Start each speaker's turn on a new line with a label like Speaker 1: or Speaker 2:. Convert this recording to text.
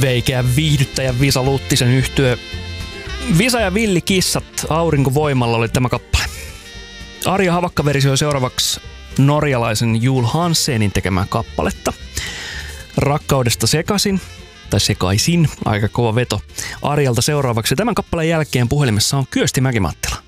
Speaker 1: veikeä viihdyttäjä Visa Luttisen yhtye Visa ja Villikissat aurinkovoimalla oli tämä kappale. Arja Havakka versioi seuraavaksi norjalaisen Jul Hansenin tekemää kappaletta. Rakkaudesta sekaisin, aika kova veto. Arjalta seuraavaksi tämän kappaleen jälkeen puhelimessa on Kyösti Mäki-Mattila.